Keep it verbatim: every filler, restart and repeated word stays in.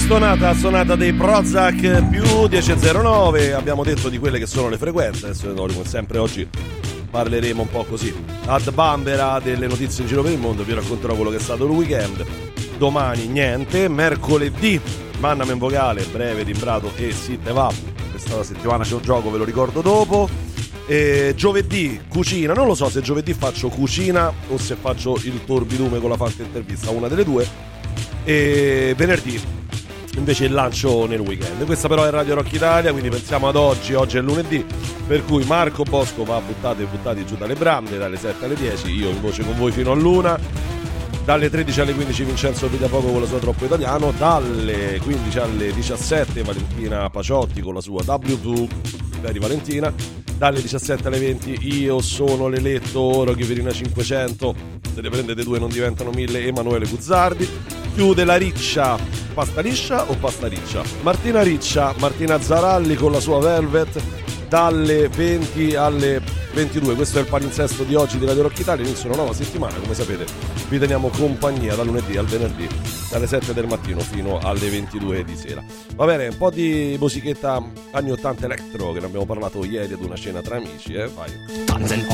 stonata, sonata dei Prozac più dieci zero nove. Abbiamo detto di quelle che sono le frequenze. Adesso come sempre oggi parleremo un po' così ad bambera delle notizie in giro per il mondo. Vi racconterò quello che è stato il weekend. Domani niente, mercoledì Manname in vocale, breve, timbrato e si te va. Questa settimana c'è un gioco, ve lo ricordo dopo. E giovedì cucina, non lo so se giovedì faccio cucina o se faccio il torbidume con la Fanta intervista, una delle due. E venerdì invece il lancio nel weekend. Questa però è Radio Rock Italia, quindi pensiamo ad oggi. Oggi è lunedì, per cui Marco Bosco va a buttate e buttati giù dalle brande dalle sette alle dieci, io in voce con voi fino all'una. Dalle tredici alle quindici Vincenzo Pigliapoco con la sua Troppo Italiano. Dalle quindici alle diciassette Valentina Paciotti con la sua W due Veri Valentina. Dalle diciassette alle venti Io sono l'eletto Rocky Verina cinquecento. Se ne prendete due non diventano mille. Emanuele Guzzardi. Chiude la Riccia. Pasta liscia o pasta riccia? Martina Riccia, Martina Zaralli con la sua Velvet. Dalle venti alle ventidue. Questo è il palinsesto di oggi di Radio Rock Italia. Inizio una nuova settimana, come sapete vi teniamo compagnia dal lunedì al venerdì dalle sette del mattino fino alle ventidue di sera. Va bene, un po' di musichetta anni ottanta electro che ne abbiamo parlato ieri ad una cena tra amici, eh? Vai.